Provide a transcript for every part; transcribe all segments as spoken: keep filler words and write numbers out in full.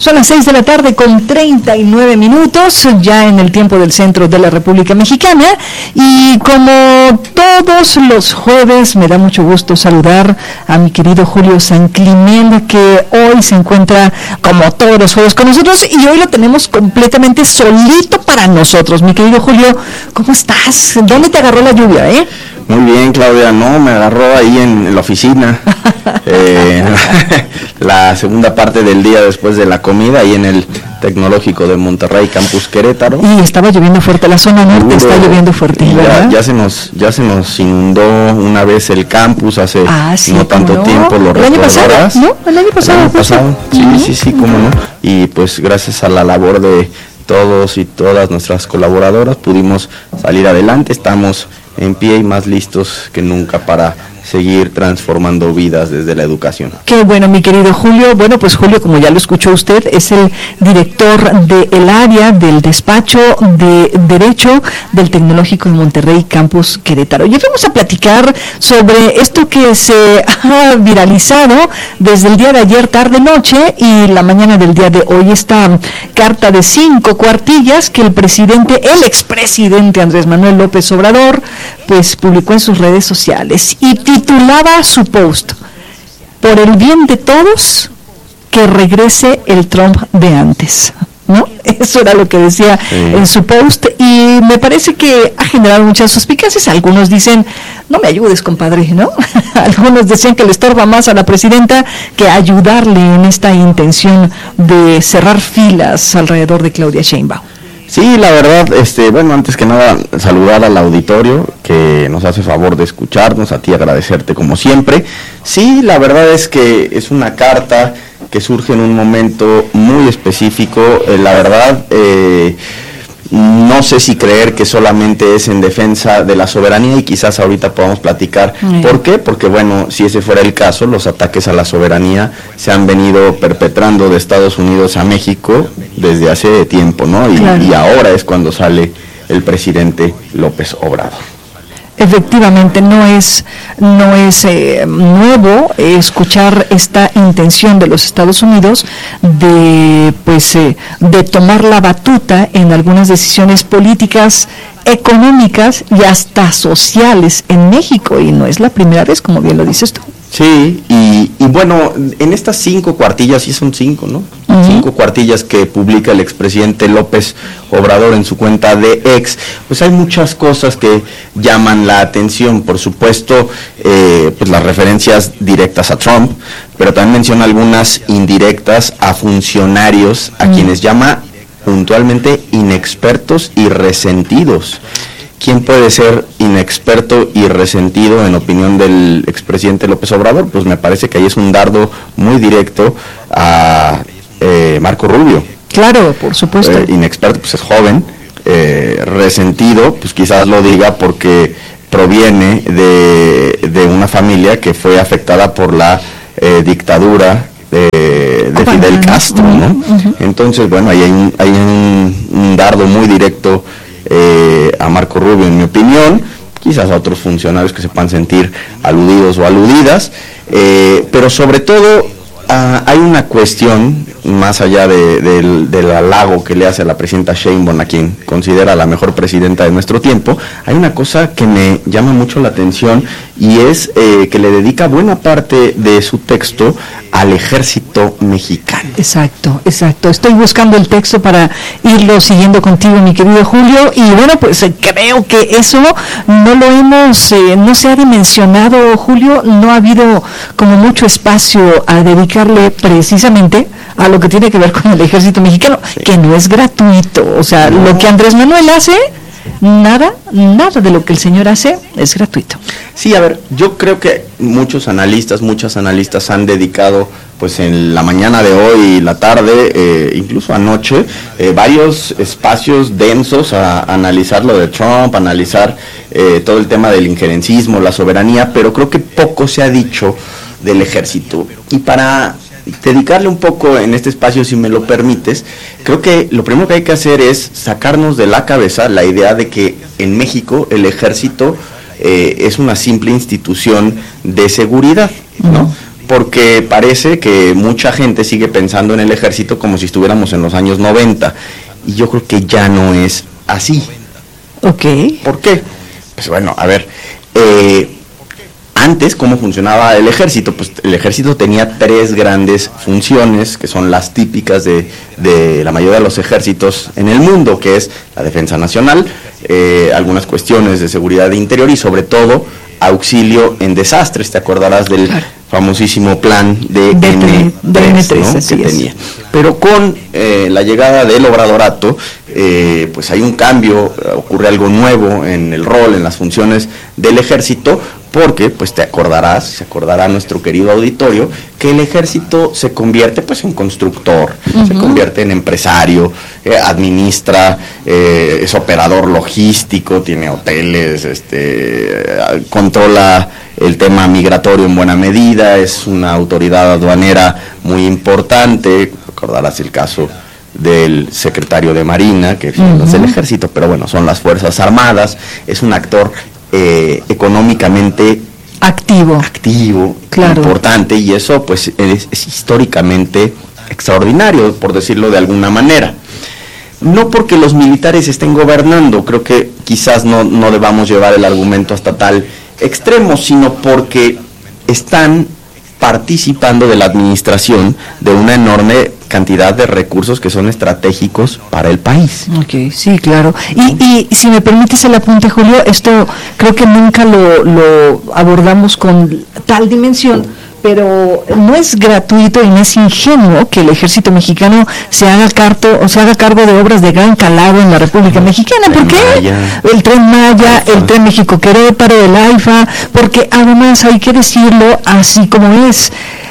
Son las seis de la tarde con treinta y nueve minutos, ya en el tiempo del centro de la República Mexicana, y como todos los jueves me da mucho gusto saludar a mi querido Julio San Clemente, que hoy se encuentra como todos los jueves con nosotros y hoy lo tenemos completamente solito para nosotros. Mi querido Julio, ¿cómo estás? ¿Dónde te agarró la lluvia, eh? Muy bien, Claudia, no, me agarró ahí en, en la oficina, eh, la segunda parte del día después de la comida, ahí en el Tecnológico de Monterrey, Campus Querétaro. Y estaba lloviendo fuerte, la zona norte está lloviendo fuerte, ¿verdad? Ya, ya se nos ya se nos inundó una vez el campus hace ah, sí, no tanto no. tiempo, lo ¿El año pasado? ¿No? ¿El año pasado? El año pasado, sí, uh-huh. sí, sí, cómo no. Y pues gracias a la labor de todos y todas nuestras colaboradoras pudimos salir adelante, estamos en pie y más listos que nunca para seguir transformando vidas desde la educación. Qué bueno, mi querido Julio. Bueno, pues Julio, como ya lo escuchó usted, es el director del área del despacho de Derecho del Tecnológico de Monterrey, Campus Querétaro. Y vamos a platicar sobre esto que se ha viralizado desde el día de ayer, tarde-noche, y la mañana del día de hoy, esta carta de cinco cuartillas que el presidente, el expresidente Andrés Manuel López Obrador, pues publicó en sus redes sociales y titulaba su post: por el bien de todos, que regrese el Trump de antes, ¿no? Eso era lo que decía sí. en su post, y me parece que ha generado muchas suspicacias. Algunos dicen, no me ayudes, compadre, ¿no? Algunos decían que le estorba más a la presidenta que ayudarle en esta intención de cerrar filas alrededor de Claudia Sheinbaum. Sí, la verdad, este, bueno, antes que nada, saludar al auditorio que nos hace favor de escucharnos, a ti agradecerte como siempre. Sí, la verdad es que es una carta que surge en un momento muy específico, eh, la verdad, eh, no sé si creer que solamente es en defensa de la soberanía, y quizás ahorita podamos platicar mm. por qué, porque bueno, si ese fuera el caso, los ataques a la soberanía se han venido perpetrando de Estados Unidos a México desde hace tiempo, ¿no? Y, claro. y ahora es cuando sale el presidente López Obrador. Efectivamente, no es no es eh, nuevo eh, escuchar esta intención de los Estados Unidos de pues eh, de tomar la batuta en algunas decisiones políticas, económicas y hasta sociales en México, y no es la primera vez, como bien lo dices tú. Sí, y, y bueno, en estas cinco cuartillas, sí son cinco, ¿no? Uh-huh. Cinco cuartillas que publica el expresidente López Obrador en su cuenta de X, pues hay muchas cosas que llaman la atención. Por supuesto, eh, pues las referencias directas a Trump, pero también menciona algunas indirectas a funcionarios, a uh-huh. quienes llama puntualmente inexpertos y resentidos. ¿Quién puede ser inexperto y resentido en opinión del expresidente López Obrador? Pues me parece que ahí es un dardo muy directo a eh, Marco Rubio. Claro, por supuesto. Eh, inexperto, pues es joven, eh, resentido, pues quizás lo diga porque proviene de, de una familia que fue afectada por la eh, dictadura de, de Fidel Castro, ¿no? Uh-huh. Entonces, bueno, ahí hay un, hay un, un dardo muy directo Eh, a Marco Rubio, en mi opinión, quizás a otros funcionarios que se puedan sentir aludidos o aludidas, eh, pero sobre todo uh, hay una cuestión, más allá de, de, del halago que le hace a la presidenta Sheinbaum, a quien considera la mejor presidenta de nuestro tiempo, hay una cosa que me llama mucho la atención, y es eh, que le dedica buena parte de su texto al ejército mexicano. Exacto, exacto. Estoy buscando el texto para irlo siguiendo contigo, mi querido Julio, y bueno, pues eh, creo que eso no lo hemos, eh, no se ha dimensionado, Julio, no ha habido como mucho espacio a dedicarle precisamente a lo que tiene que ver con el ejército mexicano, sí. que no es gratuito, o sea, no. Lo que Andrés Manuel hace, nada, nada de lo que el señor hace es gratuito. Sí, a ver, yo creo que muchos analistas, muchas analistas han dedicado, pues en la mañana de hoy y la tarde, eh, incluso anoche, eh, varios espacios densos a, a analizar lo de Trump, a analizar eh, todo el tema del injerencismo, la soberanía, pero creo que poco se ha dicho del ejército. Y para dedicarle un poco en este espacio, si me lo permites, creo que lo primero que hay que hacer es sacarnos de la cabeza la idea de que en México el ejército eh, es una simple institución de seguridad, ¿no? porque parece que mucha gente sigue pensando en el ejército como si estuviéramos en los años noventa, y yo creo que ya no es así. Ok. ¿Por qué? Pues bueno, a ver, eh, antes, ¿cómo funcionaba el ejército? Pues el ejército tenía tres grandes funciones, que son las típicas de, de la mayoría de los ejércitos en el mundo, que es la defensa nacional, eh, algunas cuestiones de seguridad interior y sobre todo auxilio en desastres. Te acordarás del claro. famosísimo plan de N tres, ¿no? que tenía. Pero con eh, la llegada del obradorato, eh, pues hay un cambio, ocurre algo nuevo en el rol, en las funciones del ejército, porque pues te acordarás, se acordará nuestro querido auditorio, que el ejército se convierte pues en constructor, uh-huh. se convierte en empresario, eh, administra, eh, es operador logístico, tiene hoteles, este, eh, controla el tema migratorio en buena medida, es una autoridad aduanera muy importante. Recordarás el caso del secretario de Marina, que uh-huh. no es el ejército, pero bueno, son las Fuerzas Armadas, es un actor Eh, económicamente activo, activo claro. importante, y eso pues es, es históricamente extraordinario, por decirlo de alguna manera. No porque los militares estén gobernando, creo que quizás no, no debamos llevar el argumento hasta tal extremo, sino porque están participando de la administración de una enorme cantidad de recursos que son estratégicos para el país. Ok, sí, claro. Y, y si me permites el apunte, Julio, esto creo que nunca lo, lo abordamos con tal dimensión, pero no es gratuito y no es ingenuo que el ejército mexicano se haga carto o se haga cargo de obras de gran calado en la República Mexicana. ¿Por qué? Maya, el Tren Maya, AIFA. El Tren México-Querétaro, el AIFA, porque además hay que decirlo así como es.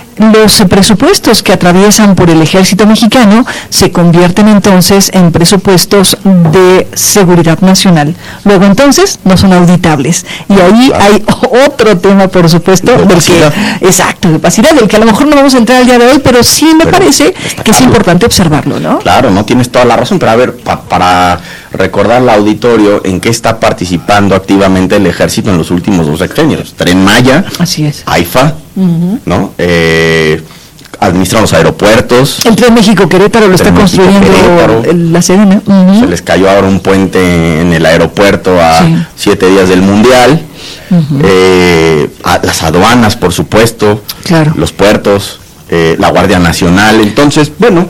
Los presupuestos que atraviesan por el ejército mexicano se convierten entonces en presupuestos de seguridad nacional. Luego entonces no son auditables. Y ahí claro. hay otro tema, por supuesto, del que, exacto, de opacidad, del que a lo mejor no vamos a entrar al día de hoy, pero sí me pero parece que es importante observarlo, ¿no? Claro, no tienes toda la razón, pero a ver, pa, para recordar al auditorio en qué está participando activamente el ejército en los últimos dos sexenios. Tren Maya, así es. AIFA, uh-huh. ¿no? Eh, administran los aeropuertos. El Tren México-Querétaro lo está construyendo la Sedena. Uh-huh. Se les cayó ahora un puente en el aeropuerto a sí. siete días del Mundial. Uh-huh. Eh, a, las aduanas, por supuesto. Claro. Los puertos, eh, la Guardia Nacional. Entonces, bueno,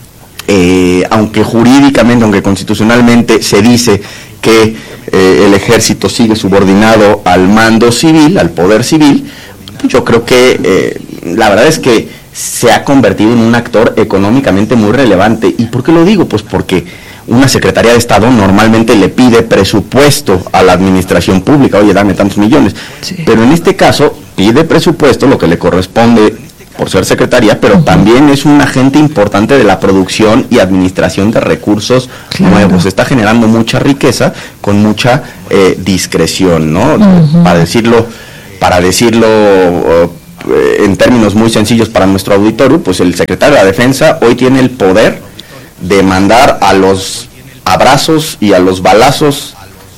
eh, aunque jurídicamente, aunque constitucionalmente se dice que eh, el ejército sigue subordinado al mando civil, al poder civil, yo creo que eh, la verdad es que se ha convertido en un actor económicamente muy relevante. ¿Y por qué lo digo? Pues porque una Secretaría de Estado normalmente le pide presupuesto a la administración pública, oye, dame tantos millones, sí. pero en este caso pide presupuesto, lo que le corresponde por ser secretaría, pero uh-huh. también es un agente importante de la producción y administración de recursos claro. nuevos. Está generando mucha riqueza con mucha eh, discreción, ¿no? Uh-huh. Para decirlo, para decirlo uh, en términos muy sencillos para nuestro auditorio, pues el secretario de la Defensa hoy tiene el poder de mandar a los abrazos y a los balazos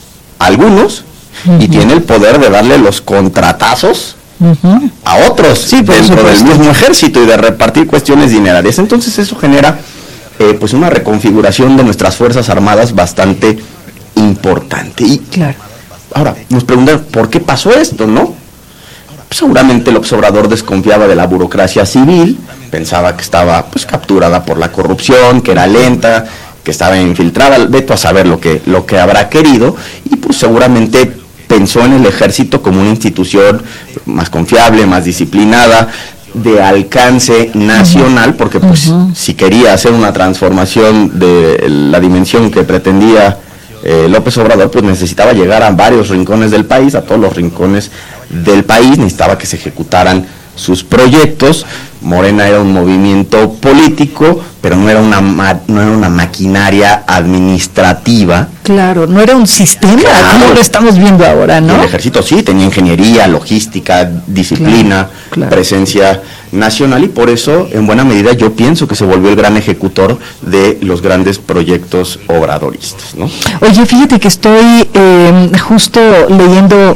a algunos uh-huh. y tiene el poder de darle los contratazos Uh-huh. a otros sí, dentro del mismo ejército y de repartir cuestiones dinerarias. Entonces eso genera eh, pues una reconfiguración de nuestras Fuerzas Armadas bastante importante. Y claro. ahora nos preguntan ¿por qué pasó esto? ¿No? Pues seguramente López Obrador desconfiaba de la burocracia civil, pensaba que estaba pues capturada por la corrupción, que era lenta, que estaba infiltrada, vete a saber lo que, lo que habrá querido, y pues seguramente pensó en el ejército como una institución más confiable, más disciplinada, de alcance nacional, porque pues uh-huh. si quería hacer una transformación de la dimensión que pretendía eh, López Obrador, pues necesitaba llegar a varios rincones del país, a todos los rincones del país, necesitaba que se ejecutaran sus proyectos. Morena era un movimiento político, pero no era una ma- no era una maquinaria administrativa. Claro, no era un sistema, claro. como lo estamos viendo ahora, ¿no? Y el ejército sí, tenía ingeniería, logística, disciplina, claro, claro. presencia nacional, y por eso, en buena medida, yo pienso que se volvió el gran ejecutor de los grandes proyectos obradoristas, ¿no? Oye, fíjate que estoy eh, justo leyendo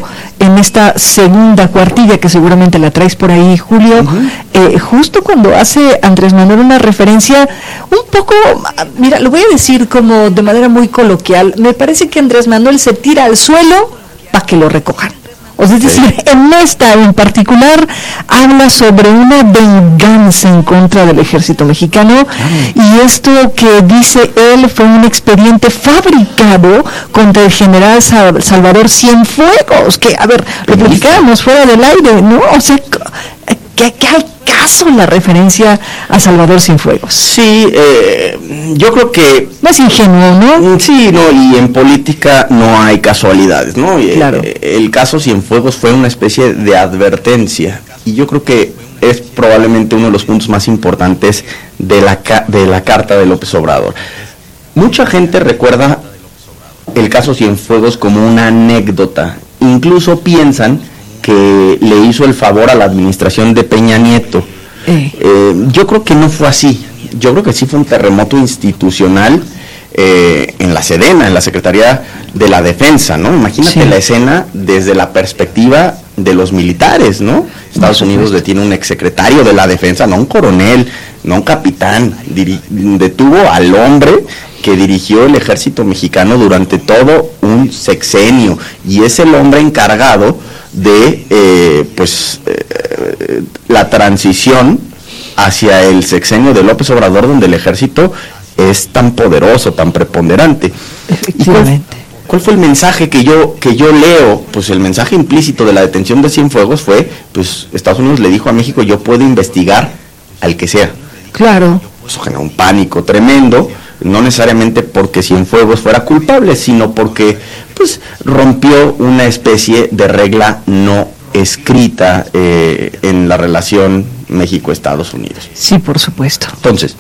en esta segunda cuartilla que seguramente la traes por ahí, Julio, uh-huh. eh, justo cuando hace Andrés Manuel una referencia un poco, mira, lo voy a decir como de manera muy coloquial, me parece que Andrés Manuel se tira al suelo para que lo recojan. O sea, es decir, sí. en esta en particular habla sobre una venganza en contra del ejército mexicano, y esto que dice él fue un expediente fabricado contra el general Salvador Cienfuegos, que, a ver, lo platicábamos fuera del aire, ¿no? O sea, ¿qué, qué al caso la referencia a Salvador Cienfuegos? Sí, eh, yo creo que... No es ingenuo, ¿no? Sí, no, y en política no hay casualidades, ¿no? Claro. El, el caso Cienfuegos fue una especie de advertencia, y yo creo que es probablemente uno de los puntos más importantes de la, de la carta de López Obrador. Mucha gente recuerda el caso Cienfuegos como una anécdota, incluso piensan que le hizo el favor a la administración de Peña Nieto. Eh. Eh, yo creo que no fue así. Yo creo que sí fue un terremoto institucional eh, en la Sedena, en la Secretaría de la Defensa, ¿no? Imagínate sí. la escena desde la perspectiva de los militares, ¿no? Estados no, Unidos detiene un exsecretario de la Defensa, no un coronel, no un capitán, diri- detuvo al hombre que dirigió el ejército mexicano durante todo un sexenio, y es el hombre encargado de eh, pues eh, la transición hacia el sexenio de López Obrador, donde el ejército es tan poderoso, tan preponderante. Efectivamente. ¿Cuál, ¿Cuál fue el mensaje que yo que yo leo? Pues el mensaje implícito de la detención de Cienfuegos fue, pues Estados Unidos le dijo a México: yo puedo investigar al que sea. Claro. Eso generó un pánico tremendo, no necesariamente porque Cienfuegos fuera culpable, sino porque pues rompió una especie de regla no escrita eh, en la relación México-Estados Unidos. Sí, por supuesto. Entonces,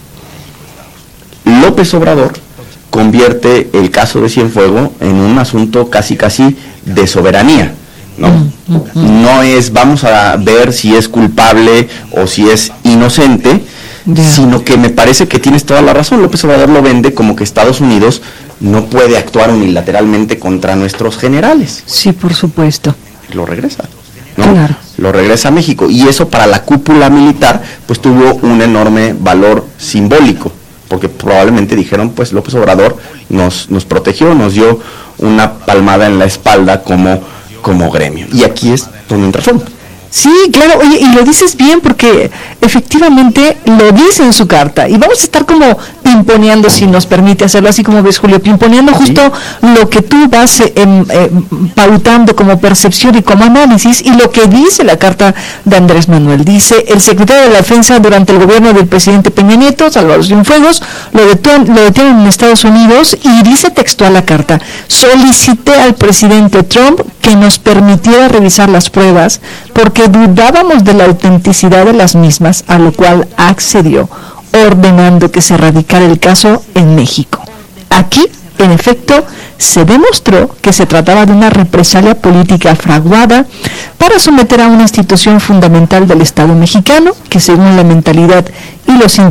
López Obrador convierte el caso de Cienfuegos en un asunto casi casi de soberanía, ¿no? Mm, mm, mm. No es vamos a ver si es culpable o si es inocente, yeah. sino que me parece que tienes toda la razón. López Obrador lo vende como que Estados Unidos no puede actuar unilateralmente contra nuestros generales. Sí, por supuesto. Lo regresa, ¿no? Claro. Lo regresa a México, y eso para la cúpula militar pues tuvo un enorme valor simbólico, porque probablemente dijeron, pues López Obrador nos nos protegió, nos dio una palmada en la espalda como como gremio. Y aquí es donde entra Trump. Sí, claro, oye, y lo dices bien, porque efectivamente lo dice en su carta, y vamos a estar como pimponeando, si nos permite hacerlo así, como ves, Julio, pimponeando justo sí. lo que tú vas eh, eh, pautando como percepción y como análisis, y lo que dice la carta de Andrés Manuel. Dice: el secretario de la Defensa durante el gobierno del presidente Peña Nieto, Salvador Cienfuegos, lo detienen, lo detienen en Estados Unidos, y dice textual la carta: solicité al presidente Trump que nos permitiera revisar las pruebas, porque dudábamos de la autenticidad de las mismas, a lo cual accedió, ordenando que se radicara el caso en México. Aquí, en efecto, se demostró que se trataba de una represalia política fraguada para someter a una institución fundamental del Estado mexicano, que según la mentalidad y los